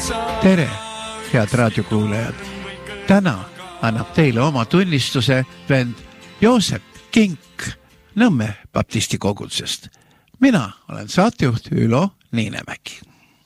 tere, head raadiokuulajad! Täna annab teile oma tunnistuse vend Joosep Kink Nõmme baptisti kogudusest. Mina olen saatejuht Ülo Niinemäki.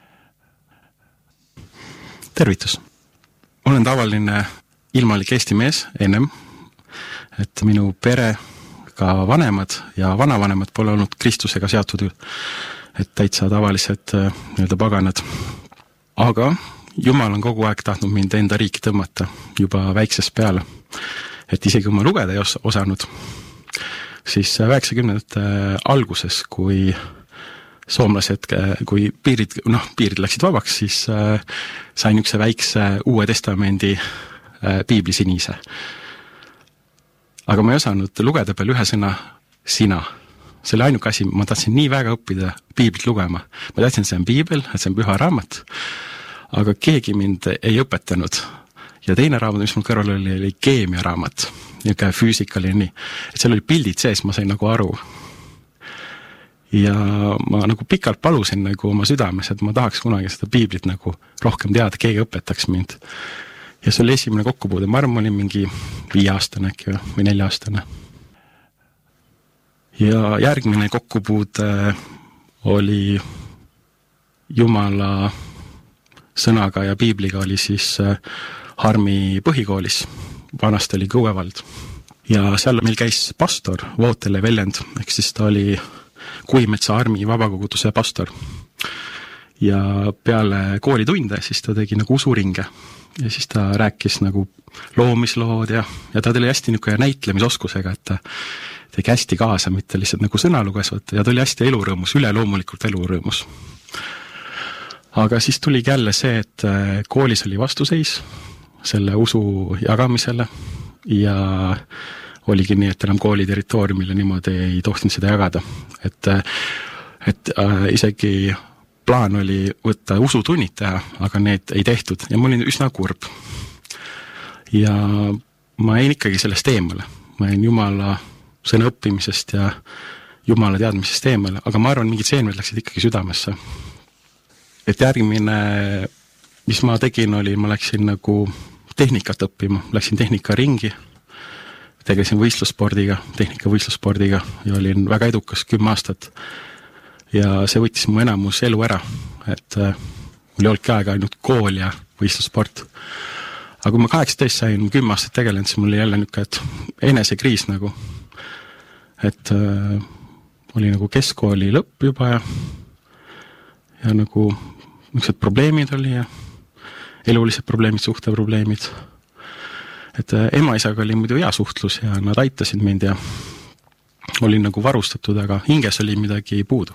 Tervitus! Olen tavaline ilmalik Eesti mees ennem, et minu pere, ka vanemad ja vanavanemad pole olnud Kristusega seatud, et täitsa tavalised nii-öelda paganad. Aga Jumal on kogu aeg tahtnud mind enda riiki tõmmata juba väiksest peale. Et isegi kui ma lugeda ei osanud, siis 90-ndate alguses, kui soomlased, kui piirid läksid vabaks, siis sain üks väikse Uue Testamendi piibli sinise. Aga ma ei osanud lugeda peal ühe sõna sina. See oli ainuke asi, ma tahtsin nii väga õppida piiblit lugema. Ma tahtsin, et see on piibel, et see on püha raamat, aga keegi mind ei õpetanud. Ja teine raamat, mis mul kõrval oli keemia raamat, niisugune füüsikal ja nii. Et seal oli pildid sees, ma sain nagu aru. Ja ma nagu pikalt palusin nagu oma südames, et ma tahaks kunagi seda piiblit nagu rohkem teada, keegi õpetaks mind. Ja see oli esimene kokkupuude, ma arvan, olin mingi 5-aastane äkki või 4-aastane. Ja järgmine kokkupuude oli Jumala sõnaga ja piibliga oli siis Harmi põhikoolis, vanasti oli Kõuevald. Ja seal meil käis pastor, Vootele Vellend, ehk siis ta oli Kuimetsa Harmi vabakoguduse pastor. Ja peale koolitunde siis ta tegi nagu usuringe ja siis ta rääkis nagu loomislood ja ta oli hästi niisugune näitlemisoskusega, et ta tegi hästi kaasa, mitte lihtsalt nagu sõna luges, ja ta oli hästi elurõõmus, üleloomulikult elurõõmus. Aga siis tuli jälle see, et koolis oli vastuseis selle usu jagamisele ja oligi nii, et enam kooli territooriumile niimoodi ei tohtinud seda jagada. Et isegi plaan oli võtta usutunnid teha, aga need ei tehtud ja ma olin üsna kurb. Ja ma jäin ikkagi sellest eemale. Ma jäin Jumala sõna õppimisest ja Jumala teadmisest eemale, aga ma arvan, mingid seenmed läksid ikkagi südamesse. Et järgmine, mis ma tegin, oli, ma läksin nagu tehnikat õppima, läksin tehnika ringi, tegelesin võistlusspordiga, tehnika võistlusspordiga ja olin väga edukas 10 aastat. Ja see võttis mu enamus elu ära, et mul ei olnudki aega ainult kool ja võistlussport. Aga kui ma 18 sain 10 aastat tegelenud, siis mul oli jälle niisugune, et enesekriis nagu, et oli nagu keskkooli lõpp juba ja nagu niisugused probleemid oli ja elulised probleemid, suhteprobleemid. Et ema-isaga oli muidu hea suhtlus ja nad aitasid mind ja olin nagu varustatud, aga hinges oli midagi puudu.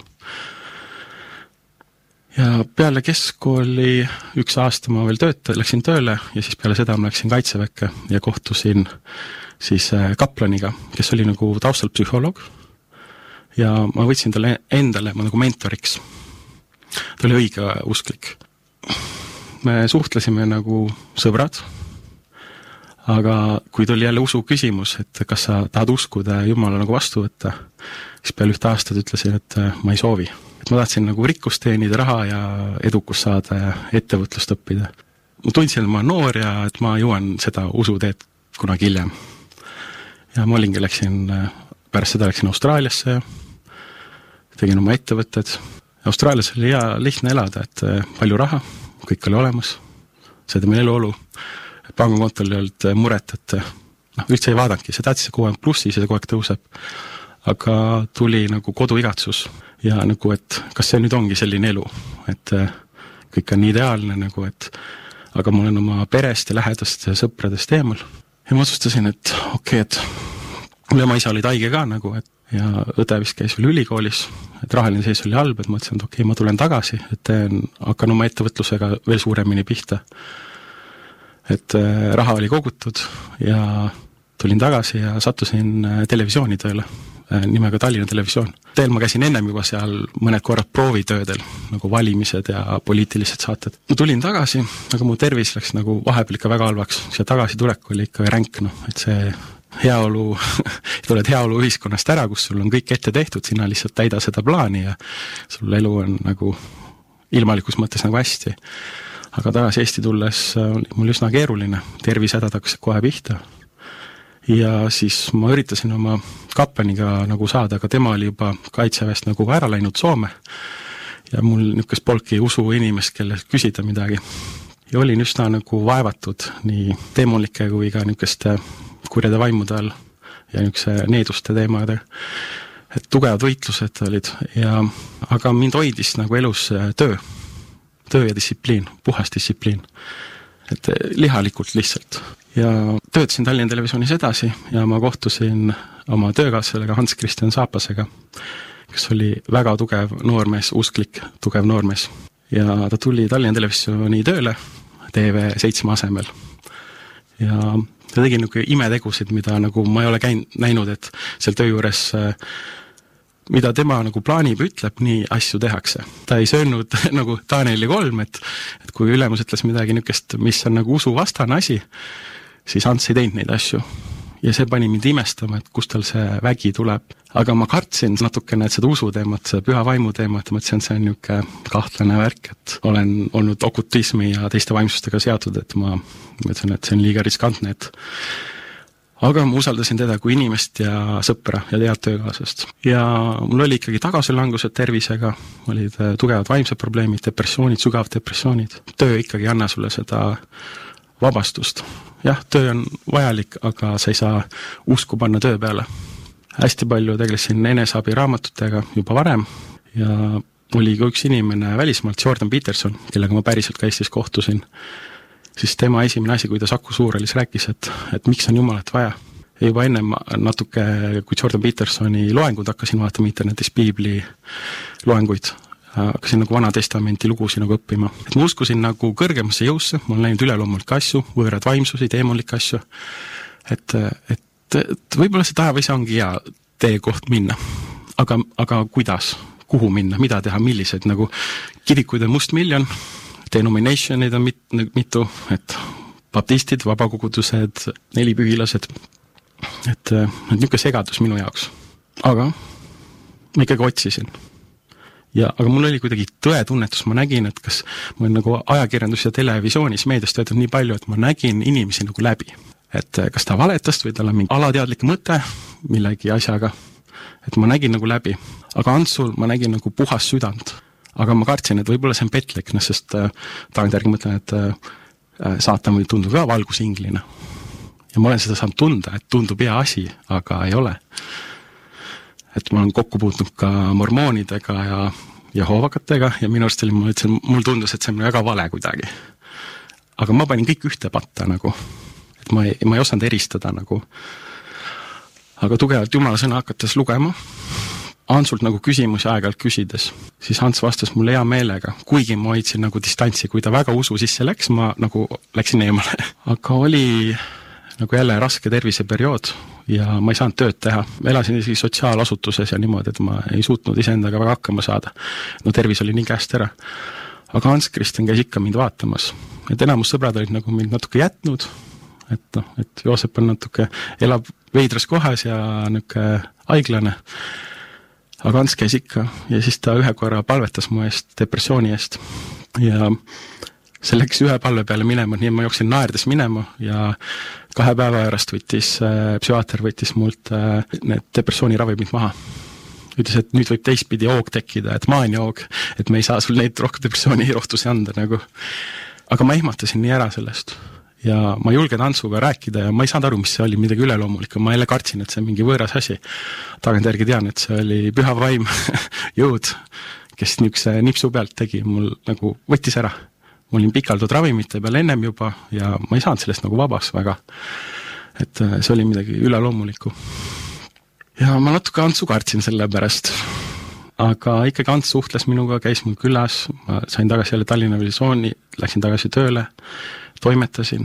Ja peale keskkooli 1 aasta ma veel läksin tööle ja siis peale seda ma läksin kaitseväkke ja kohtusin siis kaplaniga, kes oli nagu taustalt psühholoog ja ma võtsin talle endale nagu mentoriks. Ta oli õige usklik. Me suhtlesime nagu sõbrad, aga kui tuli jälle usu küsimus, et kas sa tahad uskuda Jumala nagu vastu võtta, siis peale 1 aastat ütlesin, et ma ei soovi. Et ma tahtsin nagu rikkust teenida, raha ja edukust saada ja ettevõtlust õppida. Ma tundsin, et ma olen noor ja et ma jõuan seda usuteed kunagi hiljem. Ja ma pärast seda läksin Austraaliasse ja tegin oma ettevõtted. Austraalias oli hea lihtne elada, et palju raha, kõik oli olemas, seda meil eluolu. Pangakontol ei olnud muret, et üldse ei vaadanudki, see tahtsid kogu aeg plussi, see kogu aeg tõuseb. Aga tuli nagu koduigatsus ja nagu, et kas see nüüd ongi selline elu, et kõik on nii ideaalne nagu, et aga ma olen oma perest ja lähedast ja sõpradest eemal. Ja ma otsustasin, et okei, et mul ema-isa olid haige ka nagu, et ja õde vist käis veel ülikoolis, et rahaline seis oli halb, et ma ütlesin, et okei, ma tulen tagasi, et hakkan oma ettevõtlusega veel suuremini pihta. Et raha oli kogutud ja tulin tagasi ja sattusin televisiooni tööle, nimega Tallinna Televisioon. Teel ma käisin ennem juba seal mõned korrad proovitöödel, nagu valimised ja poliitilised saated. Ma tulin tagasi, aga mu tervis läks nagu vahepeal ikka väga halvaks, see tagasi tulek oli ikka ränk, et see heaolu, tuled heaolu ühiskonnast ära, kus sul on kõik ette tehtud, sina lihtsalt täida seda plaani ja sul elu on nagu ilmalikus mõttes nagu hästi. aga tagasi Eesti tulles oli mul üsna keeruline, tervisehädad hakkasid kohe pihta. Ja siis ma üritasin oma kaplaniga nagu saada, aga tema oli juba kaitseväest nagu ära läinud Soome ja mul niisugust polki usu inimest, kellelt küsida midagi. Ja olin üsna nagu vaevatud nii teemonlike kui ka niisuguste kurjade vaimude all ja niisuguse needuste teemade. Et tugevad võitlused olid, aga mind hoidis nagu elus töö ja distsipliin, puhas distsipliin. Et lihalikult lihtsalt. Ja töötasin Tallinna Televisioonis edasi ja ma kohtusin oma töökaaslasega Hans-Christian Saapasega, kes oli väga tugev noormees, usklik, tugev noormees. Ja ta tuli Tallinna Televisiooni tööle TV7 asemel. Ja ta tegi nagu imetegusid, mida nagu ma ei ole näinud, et seal töö juures mida tema nagu plaanib, ütleb, nii asju tehakse. Ta ei söönud nagu Danieli 3, et kui ülemus ütles midagi niisugust, mis on nagu usuvastane asi, siis Ants ei teinud neid asju. Ja see pani mind imestama, et kust tal see vägi tuleb. Aga ma kartsin natukene, et seda usuteemat, seda püha vaimu teemat, mõtlesin, et see on niisugune kahtlane värk, et olen olnud okultismi ja teiste vaimsustega seatud, et ma mõtlesin, et see on liiga riskantne, aga ma usaldasin teda kui inimest ja sõpra ja tead töökaaslast. Ja mul oli ikkagi tagasilangused tervisega, olid tugevad vaimsed probleemid, depressioonid, sügavad depressioonid. Töö ikkagi anna sulle seda vabastust. Jah, töö on vajalik, aga sa ei saa usku panna töö peale. Hästi palju tegelesin eneseabi raamatutega juba varem ja oli ka üks inimene välismaalt, Jordan Peterson, kellega ma päriselt ka Eestis kohtusin. Siis tema esimene asi, kui ta Saku Suurhallis rääkis, et miks on Jumalat vaja. Ja juba enne natuke, kui Jordan Petersoni loengud hakkasin vaatama internetis piibli loenguid, hakkasin nagu Vana Testamenti lugusi nagu õppima. Et ma uskusin nagu kõrgemasse jõusse, ma olen näinud üleloomulikke asju, võõrad vaimsusi, teemolikke asju, et võib-olla see taevas ongi hea teekoht minna. Aga kuidas? Kuhu minna? Mida teha? Millised? Nagu kirikuid on mustmiljon, denominationid on mitu, et baptistid, vabakogudused, 4 pühilased, et niisugune segadus minu jaoks. Aga ma ikkagi otsisin. Aga mul oli kuidagi tõetunnetus, ma nägin, et kas ma olen nagu ajakirjandus ja televisioonis meedias töötanud nii palju, et ma nägin inimesi nagu läbi. Et kas ta valetas või tal on mingi alateadlik mõte millegi asjaga, et ma nägin nagu läbi. Aga Antsul ma nägin nagu puhas südant. Aga ma kartsin, et võib-olla see on petlik, sest tagantjärgi mõtlen, et saatan võib tunduda ka valgusinglina. Ja ma olen seda saanud tunda, et tundub hea asi, aga ei ole. Et ma olen kokku puutnud ka mormoonidega ja hoovakatega ja minu arust mul tundus, et see on väga vale kuidagi. Aga ma panin kõik ühte patta nagu, et ma ei osanud eristada nagu. Aga tugevalt Jumala sõna hakates lugema, Hansult nagu küsimusi aeg-ajalt küsides, siis Hans vastas mulle hea meelega, kuigi ma hoidsin nagu distantsi, kui ta väga usu sisse läks, ma nagu läksin eemale. Aga oli nagu jälle raske terviseperiood ja ma ei saanud tööd teha. Elasin isegi sotsiaalasutuses ja niimoodi, et ma ei suutnud iseendaga väga hakkama saada. No tervis oli nii käest ära. Aga Hans-Christian käis ikka mind vaatamas. Et enamus sõbrad olid nagu mind natuke jätnud, et Joosep on natuke elab veidras kohas ja niisugune haiglane. Aga Hans käis ikka ja siis ta ühe korra palvetas mu eest depressiooni eest ja see läks ühe palve peale minema, nii ma jooksin naerdes minema ja 2 päeva pärast psühhiaater võttis mult need depressiooni ravimid maha. Ütles, et nüüd võib teistpidi hoog tekkida, et maani hoog, et me ei saa sul neid rohkem depressiooni rohtusi anda nagu. Aga ma ehmatasin nii ära sellest ja ma julgen Antsuga rääkida ja ma ei saanud aru, mis see oli, midagi üleloomulikku, ma jälle kartsin, et see on mingi võõras asi. Tagantjärgi tean, et see oli püha vaim jõud, kes niisuguse nipsu pealt tegi, mul nagu võttis ära. Ma olin pikaldud ravimite peal ennem juba ja ma ei saanud sellest nagu vabaks väga. Et see oli midagi üleloomulikku. Ja ma natuke Antsu kartsin selle pärast. Aga ikkagi Ants suhtles minuga, käis mul külas, ma sain tagasi jälle Tallinna Televisiooni, läksin tagasi tööle, toimetasin.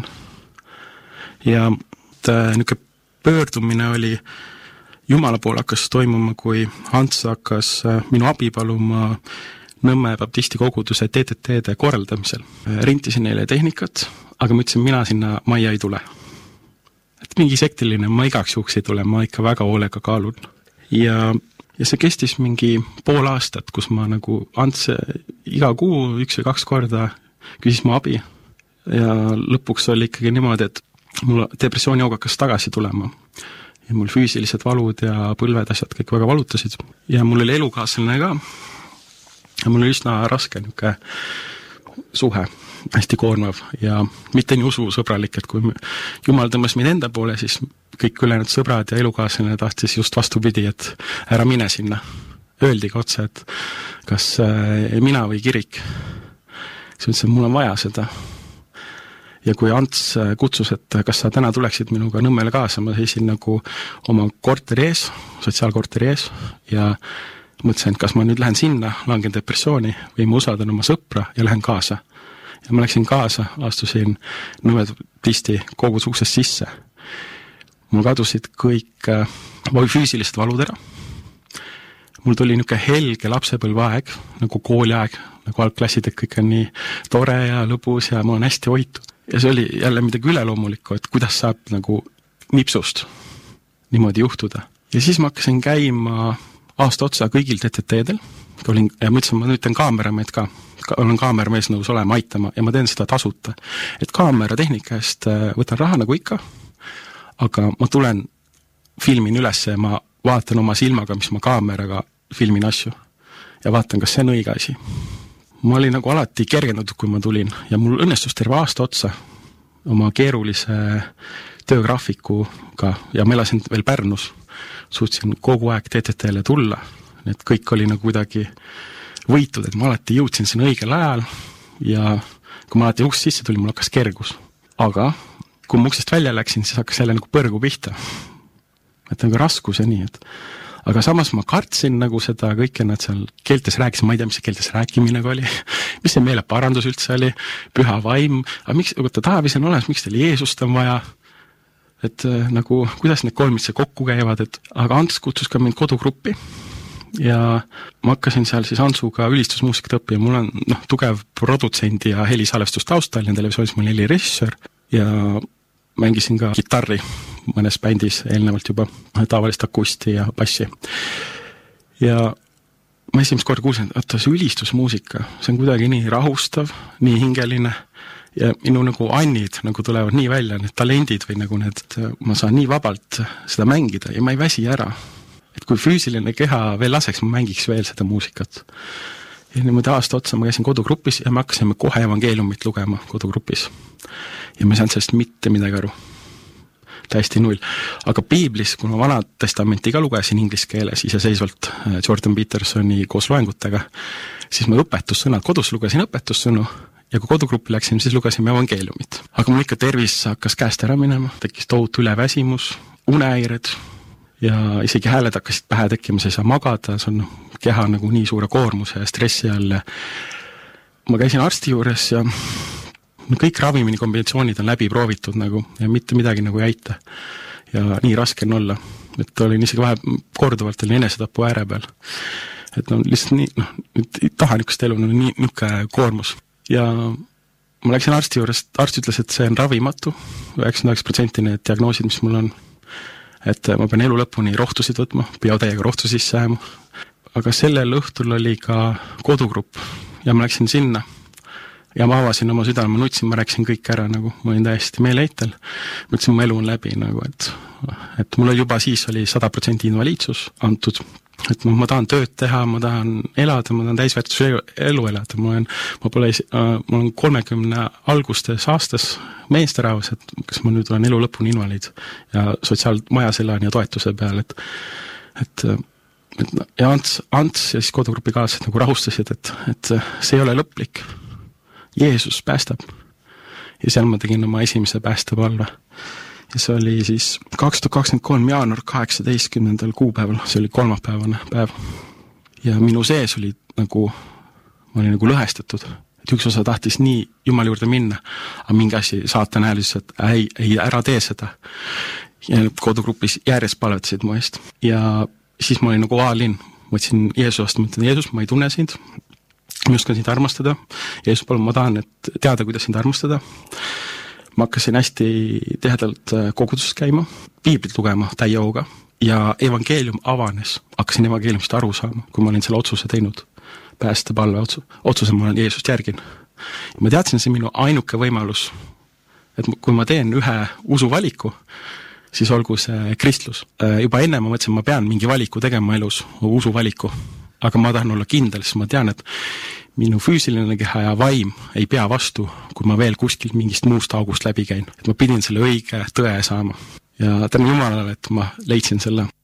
Ja niisugune pöördumine oli Jumala poole hakkas toimuma, kui Ants hakkas minu abi paluma Nõmme baptisti koguduse TTT-de korraldamisel. Rintisin neile tehnikat, aga ma ütlesin, mina sinna majja ei tule. Et mingi sektiline, ma igaks juhuks ei tule, ma ikka väga hoolega kaalun. Ja see kestis mingi pool aastat, kus ma nagu Ants iga kuu 1 või 2 korda küsis mu abi ja lõpuks oli ikkagi niimoodi, et mul depressiooni hoog hakkas tagasi tulema ja mul füüsilised valud ja põlved, asjad kõik väga valutasid ja mul oli elukaaslane ka ja mul oli üsna raske niisugune suhe, hästi koormav ja mitte nii ususõbralik, et kui Jumal tõmbas mind enda poole, siis kõik ülejäänud sõbrad ja elukaaslane tahtis just vastupidi, et ära mine sinna. Öeldi ka otse, et kas mina või kirik. Siis ütlesin, et mul on vaja seda. Ja kui Ants kutsus, et kas sa täna tuleksid minuga Nõmmele kaasa, ma seisin nagu oma korteri ees, sotsiaalkorteri ees ja mõtlesin, et kas ma nüüd lähen sinna, langen depressiooni või ma usaldan oma sõpra ja lähen kaasa. Ja ma läksin kaasa, astusin Nõmme Baptisti kogus uksest sisse. Mul kadusid kõik füüsilised valud ära. Mul tuli niisugune helge lapsepõlvaeg, nagu kooliaeg, nagu algklassid, et kõik on nii tore ja lõbus ja ma olen hästi hoitud. Ja see oli jälle midagi üleloomulikku, et kuidas saab nagu nipsust niimoodi juhtuda. Ja siis ma hakkasin käima aasta otsa kõigil TTT-del ja mõtlesin, ma nüüd teen kaamerameid ka. Olen kaameramees nõus olema, aitama ja ma teen seda tasuta. Et kaameratehnika eest võtan raha nagu ikka, aga ma tulen, filmin üles ja ma vaatan oma silmaga, mis ma kaameraga filmin asju ja vaatan, kas see on õige asi. Ma olin nagu alati kergendatud, kui ma tulin ja mul õnnestus terve aasta otsa oma keerulise töögraafikuga ja ma elasin veel Pärnus, suutsin kogu aeg TTT-le tulla, et kõik oli nagu kuidagi võitud, et ma alati jõudsin sinna õigel ajal ja kui ma alati uks sisse tulin, mul hakkas kergus. Aga kui ma uksest välja läksin, siis hakkas jälle nagu põrgu pihta. Et nagu raskus ja nii, et aga samas ma kartsin nagu seda kõike, nad seal keeltes rääkisid, ma ei tea, mis see keeltes rääkimine oli, mis see meeleparandus üldse oli, püha vaim, aga miks, ta Taavis on olemas, miks teil Jeesust on vaja, et nagu, kuidas need kolmid kokku käivad, et aga Ants kutsus ka mind kodugruppi ja ma hakkasin seal siis Antsuga ülistusmuusikat õppima, mul on tugev produtsendi ja helisalvestus taustal ja televisioonis mul helirežissöör ja mängisin ka kitarri mõnes bändis eelnevalt juba, tavalist akusti ja bassi. Ja ma esimest korda kuulsin, et see ülistusmuusika, see on kuidagi nii rahustav, nii hingeline ja minu nagu annid nagu tulevad nii välja, need talendid või nagu need, ma saan nii vabalt seda mängida ja ma ei väsi ära. Et kui füüsiline keha veel laseks, ma mängiks veel seda muusikat. Ja niimoodi aasta otsa ma käisin kodugrupis ja me hakkasime kohe evangeeliumit lugema kodugrupis. Ja ma ei saanud sellest mitte midagi aru. Täiesti null. Aga piiblis, kui ma Vana Testamenti ka lugesin inglise keeles iseseisvalt Jordan Petersoni koos loengutega, siis ma õpetussõnad, kodus lugesin õpetussõnu ja kui kodugrupi läksin, siis lugesime evangeeliumit. Aga mul ikka tervis hakkas käest ära minema, tekkis tohutu üleväsimus, unehäired ja isegi hääled hakkasid pähe tekkima, sa ei saa magada, see on keha nagu nii suure koormuse ja stressi all. Ma käisin arsti juures ja kõik ravimini kombinatsioonid on läbi proovitud nagu ja mitte midagi nagu ei aita. Ja nii raske on olla. Et olin isegi vahe korduvalt olin enesetapu ääre peal. Et lihtsalt nii, ei taha niisugust elu, nii niisugune koormus. Ja ma läksin arsti juures, arst ütles, et see on ravimatu, 99% need diagnoosid, mis mul on. Et ma pean elu lõpuni rohtusid võtma, biotäiega rohtu sisse jääma. Aga sellel õhtul oli ka kodugrupp ja ma läksin sinna ja ma avasin oma südame, ma nutsin, ma rääkisin kõik ära, nagu ma olin täiesti meeleheitel. Ma ütlesin, mu elu on läbi, nagu, et mul oli juba siis oli 100% invaliidsus antud, et ma tahan tööd teha, ma tahan elada, ma tahan täisväärtus elu elada, ma olen 30 algustes aastas meesterahvas, et kas ma nüüd olen elu lõpuni invaliid ja sotsiaalmajas elan ja toetuse peal, ja Ants ja siis kodugrupi kaaslased nagu rahustasid, et see ei ole lõplik. Jeesus päästab. Ja seal ma tegin oma esimese päästepalve. Ja see oli siis 2023 jaanuar 18. kuupäeval, see oli kolmapäevane päev. Ja minu sees oli nagu, ma olin nagu lõhestatud. Et üks osa tahtis nii Jumala juurde minna, aga mingi asi saatan häälis, et ei, ära tee seda. Ja kodugrupis järjest palvetasid mu eest. Ja siis ma olin nagu aalin, mõtlesin Jeesusest, mõtlesin, Jeesus, ma ei tunne sind. Ma oskan sind armastada. Jeesus, palun, ma tahan teada, kuidas sind armastada. Ma hakkasin hästi tihedalt koguduses käima, piiblit lugema täie hooga ja evangeelium avanes. Hakkasin evangeeliumist aru saama, kui ma olin selle otsuse teinud. päästepalve otsuse ma Jeesust järgin. Ma teadsin, see minu ainuke võimalus, et kui ma teen ühe usuvaliku, siis olgu see kristlus. Juba enne ma mõtlesin, ma pean mingi valiku tegema elus, usuvaliku, aga ma tahan olla kindel, sest ma tean, et minu füüsiline keha ja vaim ei pea vastu, kui ma veel kuskil mingist muust august läbi käin. Et ma pidin selle õige tõe saama. Ja tänu Jumalale, et ma leidsin selle.